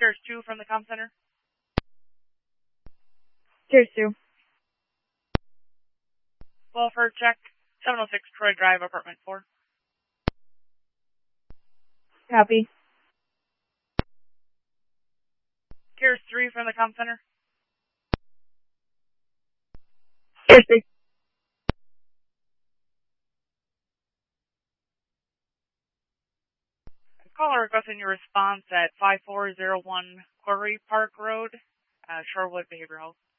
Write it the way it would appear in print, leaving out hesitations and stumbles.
Here's 2 from the comm center. Here's 2. Welfare check, 706 Troy Drive, apartment 4. Copy. Here's 3 from the comm center. Here's 3. Caller requesting your response at 5401 Quarry Park Road, Shorewood Behavioral Health.